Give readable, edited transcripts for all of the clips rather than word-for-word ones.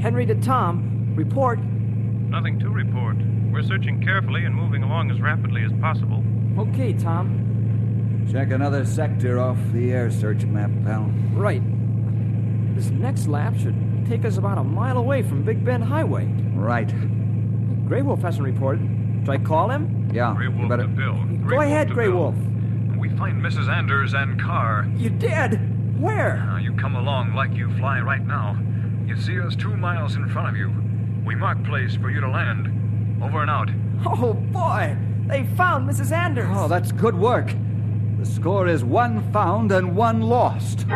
Henry to Tom. Report. Nothing to report. We're searching carefully and moving along as rapidly as possible. Okay, Tom. Check another sector off the air search map, pal. Right. This next lap should take us about a mile away from Big Bend Highway. Right. Grey Wolf hasn't reported. Should I call him? Yeah. Grey Wolf to Bill. Go ahead, Grey Wolf. We find Mrs. Anders and car. You did? Where? Now, you come along like you fly right now. You see us 2 miles in front of you. We mark place for you to land. Over and out. Oh, boy. They found Mrs. Anders. Oh, that's good work. The score is 1 found and 1 lost.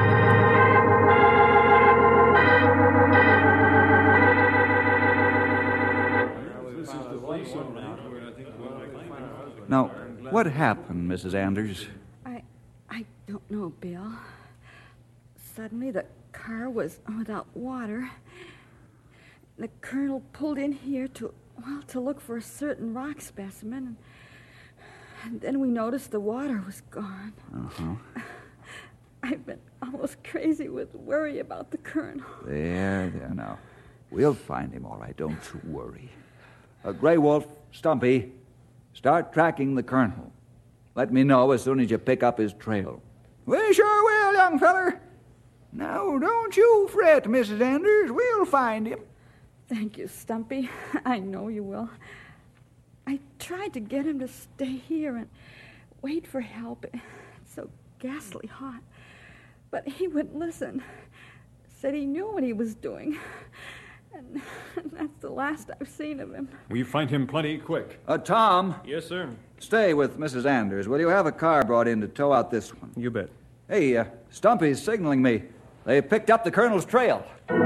Now, what happened, Mrs. Anders? I don't know, Bill. Suddenly the car was without water. The colonel pulled in here to look for a certain rock specimen. And then we noticed the water was gone. Uh-huh. I've been almost crazy with worry about the colonel. There, now. We'll find him, all right. Don't you worry. Grey Wolf, Stumpy, start tracking the colonel. Let me know as soon as you pick up his trail. We sure will, young feller. Now, don't you fret, Mrs. Anders. We'll find him. Thank you, Stumpy. I know you will. I tried to get him to stay here and wait for help. It's so ghastly hot. But he wouldn't listen. Said he knew what he was doing. And that's the last I've seen of him. We find him plenty quick. Tom. Yes, sir. Stay with Mrs. Anders. Will you have a car brought in to tow out this one? You bet. Hey, Stumpy's signaling me. They picked up the colonel's trail.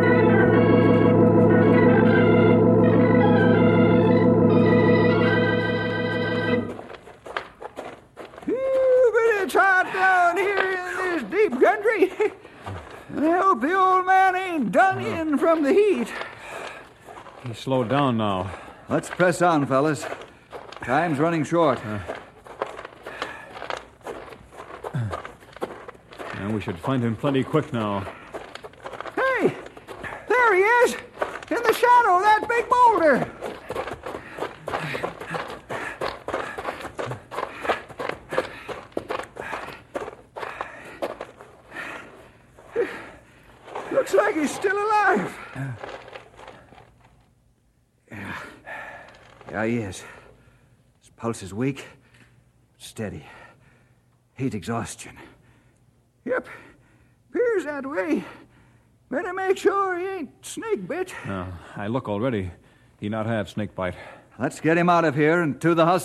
But it's hot down here in this deep country. I hope the old man ain't done in from the heat. He slowed down now. Let's press on, fellas. Time's running short. And we should find him plenty quick now. Hey, there he is, in the shadow of that big boulder. Looks like he's still alive. Yeah, he is. His pulse is weak, steady. Heat exhaustion. Yep, appears that way. Better make sure he ain't snake bit. I look already. He not have snake bite. Let's get him out of here and to the hospital.